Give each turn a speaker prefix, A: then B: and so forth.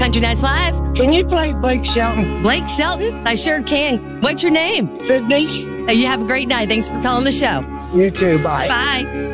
A: Country Nights Live.
B: Can you play Blake Shelton?
A: Blake Shelton? I sure can. What's your name?
B: Sydney?
A: You have a great night. Thanks for calling the show.
B: You too. Bye.
A: Bye.